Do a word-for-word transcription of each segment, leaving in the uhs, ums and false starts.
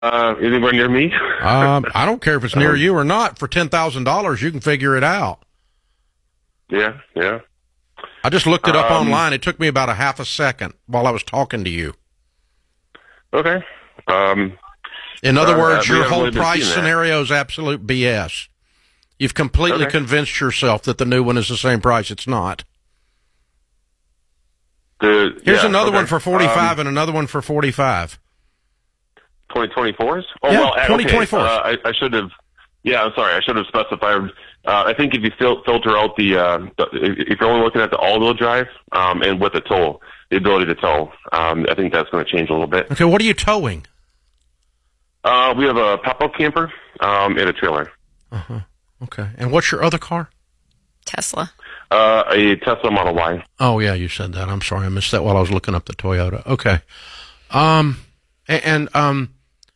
Uh, anywhere near me? um, I don't care if it's near you or not. For ten thousand dollars, you can figure it out. Yeah, yeah. I just looked it up um, online. It took me about a half a second while I was talking to you. Okay. Um, In other uh, words, we your haven't whole really been price seeing that. scenario is absolute B S. You've completely Okay. convinced yourself that the new one is the same price. It's not. The, Here's yeah, another okay. one for forty-five Um, and another one for forty-five. twenty twenty-fours? Oh, Yeah, well, uh, twenty okay. twenty-fours. Uh, I, I should have, yeah, I'm sorry, I should have specified. Uh, I think if you fil- filter out the, uh, the, if you're only looking at the all-wheel drive, um, and with the tow, the ability to tow, um, I think that's going to change a little bit. Okay, what are you towing? Uh, we have a pop-up camper, um, and a trailer. Uh-huh. Okay. And what's your other car? Tesla. Uh, a Tesla Model Y. Oh, yeah, you said that. I'm sorry. I missed that while I was looking up the Toyota. Okay. Um, and, and um,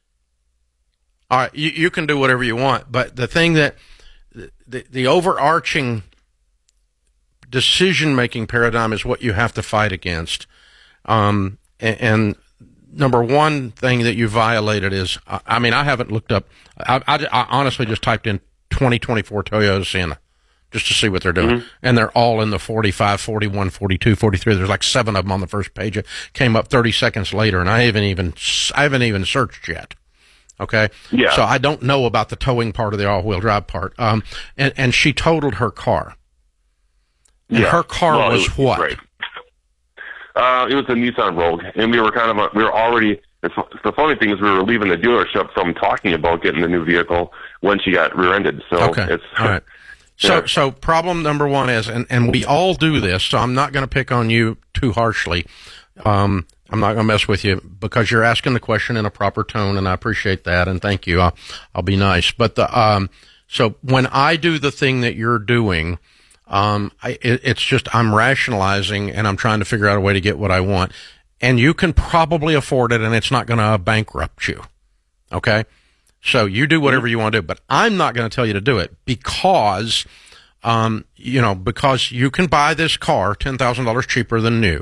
all right, you, you can do whatever you want, but the thing that, the, the overarching decision-making paradigm is what you have to fight against. Um, and, and number one thing that you violated is, I, I mean, I haven't looked up, I, I, I honestly just typed in twenty twenty-four Toyota Sienna just to see what they're doing. Mm-hmm. And they're all in the forty-five, forty-one, forty-two, forty-three. There's like seven of them on the first page. It came up thirty seconds later, and I haven't even, I haven't even searched yet. Okay. Yeah. So I don't know about the towing part of the all-wheel drive part. Um, and, and she totaled her car. And yeah. her car well, was, was what? Right. Uh, it was a Nissan Rogue, and we were kind of, we were already, the, the funny thing is we were leaving the dealership from talking about getting the new vehicle when she got rear-ended. So okay. it's, all right. So, yeah. so problem number one is, and, and we all do this, so I'm not going to pick on you too harshly. Um, I'm not going to mess with you because you're asking the question in a proper tone, and I appreciate that, and thank you. I'll, I'll be nice. But the, um, so when I do the thing that you're doing, um, I, it, it's just I'm rationalizing and I'm trying to figure out a way to get what I want, and you can probably afford it, and it's not going to bankrupt you. Okay. So you do whatever you want to do, but I'm not going to tell you to do it because, um, you know, because you can buy this car ten thousand dollars cheaper than new.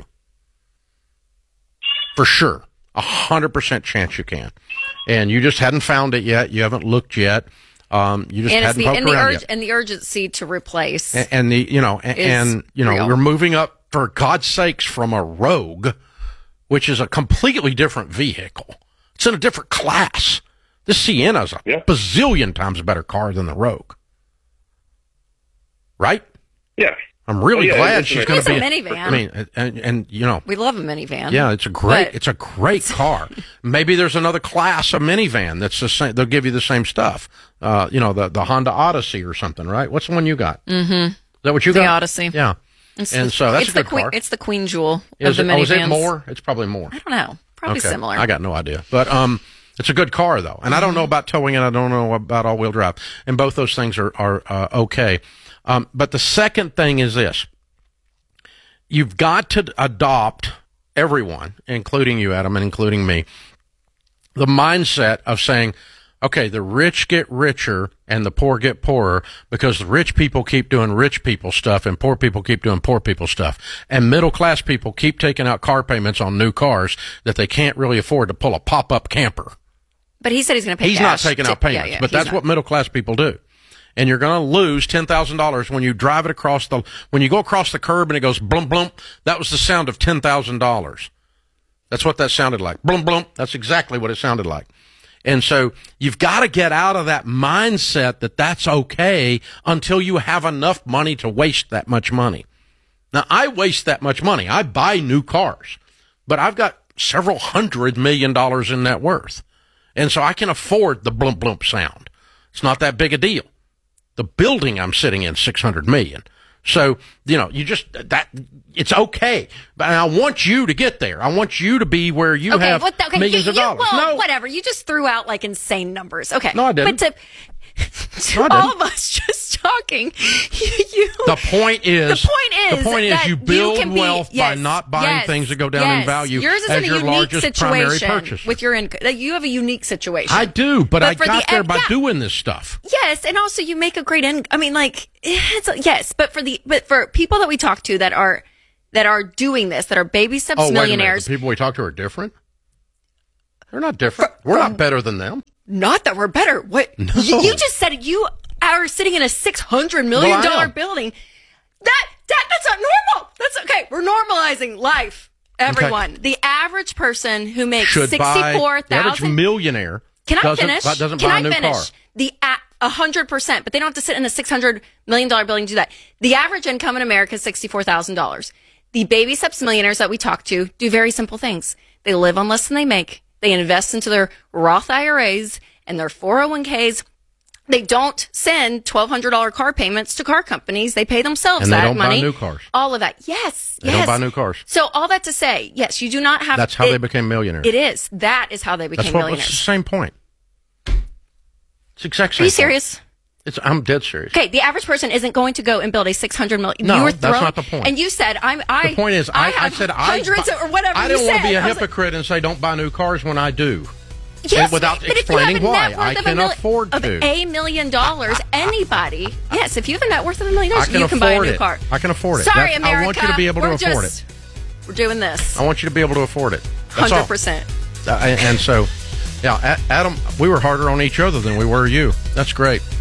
For sure. A hundred percent chance you can. And you just hadn't found it yet. You haven't looked yet. Um, you just and hadn't the, poked and the around urge, yet. And the urgency to replace. And, and the, you know, and, and you know, real. we're moving up, for God's sakes, from a Rogue, which is a completely different vehicle. It's in a different class. This Sienna's a yeah. bazillion times a better car than the Rogue. Right? Yeah. I'm really oh, yeah, glad it's she's a- going It's to a be. minivan. I mean, and, and, and you know, We love a minivan. yeah, it's a great, But- it's a great car. Maybe there's another class of minivan that's the same. They'll give you the same stuff. Uh, you know, the the Honda Odyssey or something, right? What's the one you got? Mm-hmm. Is that what you The got? Odyssey. Yeah. It's And the- so that's it's a good the queen, car. It's the queen jewel Is of it, the oh, minivans. is it more? It's probably more. I don't know. Probably Okay. similar. I got no idea. But um, it's a good car, though. And I don't know about towing, and I don't know about all-wheel drive. And both those things are, are uh, okay. Um, but the second thing is this. You've got to adopt, everyone, including you, Adam, and including me, the mindset of saying, okay, the rich get richer and the poor get poorer because the rich people keep doing rich people stuff and poor people keep doing poor people stuff. And middle class people keep taking out car payments on new cars that they can't really afford to pull a pop-up camper. But he said he's going to pay He's cash not taking to- out payments, yeah, yeah, but he's that's not. what middle class people do. And you're going to lose ten thousand dollars when you drive it across the, when you go across the curb and it goes blump, blump. That was the sound of ten thousand dollars. That's what that sounded like. Blump, blump. That's exactly what it sounded like. And so you've got to get out of that mindset that that's okay until you have enough money to waste that much money. Now, I waste that much money. I buy new cars, but I've got several hundred million dollars in net worth. And so I can afford the blump, blump sound. It's not that big a deal. The building I'm sitting in, six hundred million. So, you know, you just, that, it's okay. But I want you to get there. I want you to be where you Okay, have what the, okay, millions you, of you, dollars. Well, no, whatever. You just threw out like insane numbers. Okay. No, I didn't. But to, to No, I didn't. all of us just talking, you, you the point is, the point is, the point is that you build can be, wealth yes, by not buying yes, things that go down yes. in value Yours is as in a your unique largest primary situation purchase. with your income. Like, you have a unique situation. I do, but, But I for got the there end- by yeah. doing this stuff. Yes, and also you make a great end. I mean, like, it's, yes, but for the but for people that we talk to that are that are doing this, that are baby steps Oh, wait a minute. millionaires. The people we talk to are different? They're not different. We're not better than them. Not that we're better. What No. you, you just said you are sitting in a six hundred million Well, I dollar am. building. That that that's not normal. That's okay. We're normalizing life. Everyone, Okay. the average person who makes Should sixty buy four the average thousand. millionaire. Can I doesn't, finish? Doesn't Can buy I a new finish? car. The a hundred percent, but they don't have to sit in a six hundred million dollar building to do that. The average income in America is sixty four thousand dollars. The baby steps millionaires that we talk to do very simple things. They live on less than they make. They invest into their Roth I R As and their four oh one k's. They don't send twelve hundred dollars car payments to car companies. They pay themselves And they that don't buy money. new cars. All of that. Yes. They yes. don't buy new cars. So all that to say, yes, you do not have. That's how it, they became millionaires. It is. That is how they became That's what. It's millionaires. the same point. It's the exact same. Are you point. serious? It's. I'm dead serious. Okay, the average person isn't going to go and build a six hundred million. No, you were that's thrown, not the point. And you said, "I'm." I. The point is, I, I, have said I hundreds bu- or whatever. I you didn't want to said. be a I was like, hypocrite and say don't buy new cars when I do. Yes, without but if you explaining have a why. net worth I of a can mil- afford of to. a million dollars. Anybody, yes, if you have a net worth of a million I dollars, can you can buy a afford new it. car. I can afford it. Sorry, That's- America. I want you to be able to we're afford just, it. We're doing this. I want you to be able to afford it. That's all. Hundred percent. Uh, and, and so, yeah, A- Adam, we were harder on each other than we were you. That's great.